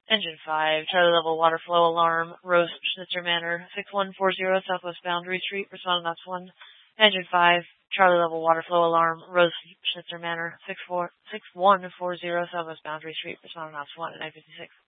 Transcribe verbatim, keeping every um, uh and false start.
Engine five, Charlie level water flow alarm, Rose Schnitzer Manor, six one four zero Southwest Boundary Street, respond on one. Engine five, Charlie level water flow alarm, Rose Schnitzer Manor, six one four zero Southwest Boundary Street, respond on one at nine fifty-six.